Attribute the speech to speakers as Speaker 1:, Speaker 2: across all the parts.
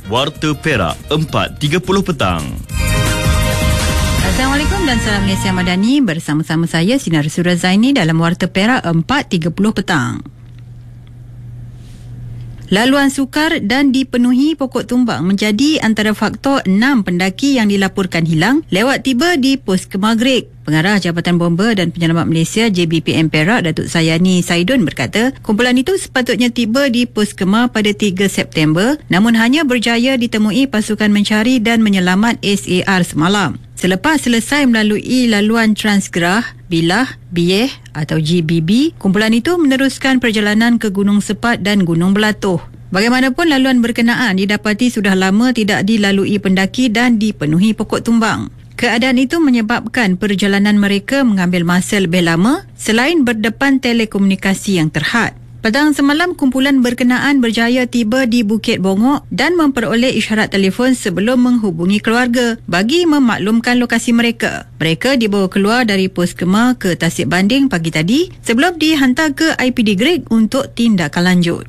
Speaker 1: Warta Perak 4.30 petang.
Speaker 2: Assalamualaikum dan salam Malaysia Madani. Bersama-sama saya Sinar Surah Zaini dalam Warta Perak 4.30 petang. Laluan sukar dan dipenuhi pokok tumbang menjadi antara faktor 6 pendaki yang dilaporkan hilang lewat tiba di pos Kemagrek. Pengarah Jabatan Bomba dan Penyelamat Malaysia JBPM Perak, Datuk Sayani Saidun berkata, kumpulan itu sepatutnya tiba di pos Kemah pada 3 September namun hanya berjaya ditemui pasukan mencari dan menyelamat SAR semalam. Selepas selesai melalui laluan Transgerah, Bilah, Bieh atau GBB, kumpulan itu meneruskan perjalanan ke Gunung Sepat dan Gunung Belatuh. Bagaimanapun, laluan berkenaan didapati sudah lama tidak dilalui pendaki dan dipenuhi pokok tumbang. Keadaan itu menyebabkan perjalanan mereka mengambil masa lebih lama selain berdepan telekomunikasi yang terhad. Petang semalam, kumpulan berkenaan berjaya tiba di Bukit Bongok dan memperoleh isyarat telefon sebelum menghubungi keluarga bagi memaklumkan lokasi mereka. Mereka dibawa keluar dari pos Kemah ke Tasik Banding pagi tadi sebelum dihantar ke IPD Greg untuk tindakan lanjut.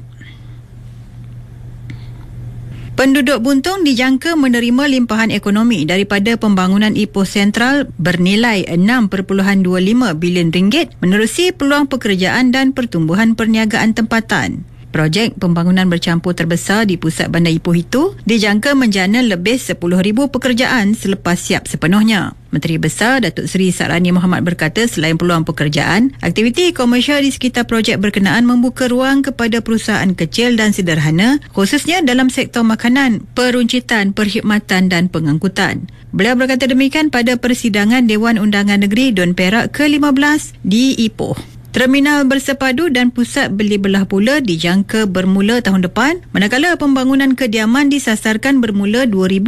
Speaker 2: Penduduk Buntung dijangka menerima limpahan ekonomi daripada pembangunan Ipoh Sentral bernilai RM6.25 bilion menerusi peluang pekerjaan dan pertumbuhan perniagaan tempatan. Projek pembangunan bercampur terbesar di pusat bandar Ipoh itu dijangka menjana lebih 10,000 pekerjaan selepas siap sepenuhnya. Menteri Besar Datuk Seri Sarani Muhammad berkata selain peluang pekerjaan, aktiviti komersial di sekitar projek berkenaan membuka ruang kepada perusahaan kecil dan sederhana khususnya dalam sektor makanan, peruncitan, perkhidmatan dan pengangkutan. Beliau berkata demikian pada persidangan Dewan Undangan Negeri Dun Perak ke-15 di Ipoh. Terminal bersepadu dan pusat beli belah pula dijangka bermula tahun depan, manakala pembangunan kediaman disasarkan bermula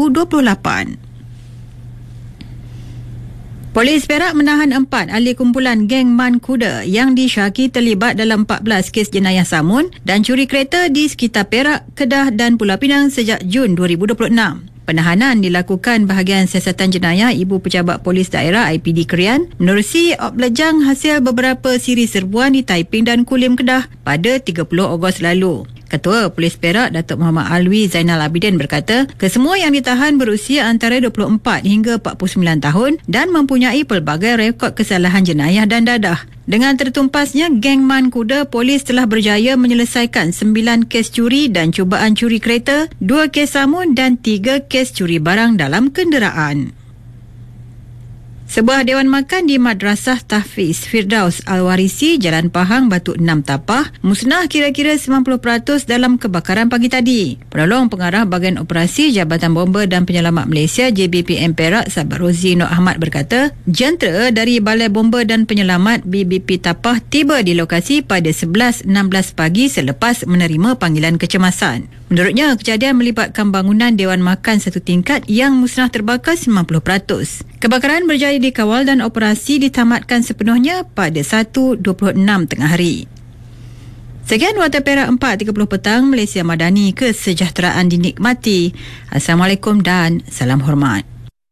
Speaker 2: 2028. Polis Perak menahan 4 ahli kumpulan geng Man Kuda yang disyaki terlibat dalam 14 kes jenayah samun dan curi kereta di sekitar Perak, Kedah dan Pulau Pinang sejak Jun 2026. Penahanan dilakukan bahagian siasatan jenayah Ibu Pejabat Polis Daerah IPD Krian menerusi oblejang hasil beberapa siri serbuan di Taiping dan Kulim, Kedah pada 30 Ogos lalu. Ketua Polis Perak Datuk Muhammad Alwi Zainal Abidin berkata, kesemua yang ditahan berusia antara 24 hingga 49 tahun dan mempunyai pelbagai rekod kesalahan jenayah dan dadah. Dengan tertumpasnya geng Man Kuda, polis telah berjaya menyelesaikan 9 kes curi dan cubaan curi kereta, 2 kes samun dan 3 kes curi barang dalam kenderaan. Sebuah dewan makan di Madrasah Tahfiz Firdaus Al-Warisi, Jalan Pahang, Batu 6 Tapah, musnah kira-kira 90% dalam kebakaran pagi tadi. Penolong Pengarah Bahagian Operasi Jabatan Bomba dan Penyelamat Malaysia JBPM Perak, Sabar Rozi Nur Ahmad berkata, jentera dari Balai Bomba dan Penyelamat BBP Tapah tiba di lokasi pada 11.16 pagi selepas menerima panggilan kecemasan. Menurutnya, kejadian melibatkan bangunan dewan makan satu tingkat yang musnah terbakar 90%. Kebakaran berjaya dikawal dan operasi ditamatkan sepenuhnya pada 1.26 tengah hari. Sekian Warta Perak 4.30 petang, Malaysia Madani, kesejahteraan dinikmati. Assalamualaikum dan salam hormat.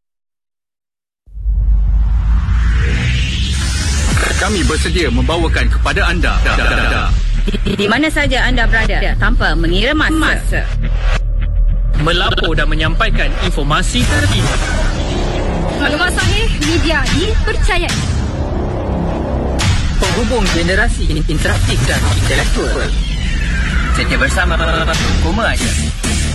Speaker 3: Kami bersedia membawakan kepada anda
Speaker 4: di mana saja anda berada tanpa mengira masa.
Speaker 3: melapor dan menyampaikan informasi terkini.
Speaker 4: Maklumat sahih, media dipercayai.
Speaker 3: Penghubung generasi interaktif dan intelektual. Setia bersama Koma Aja.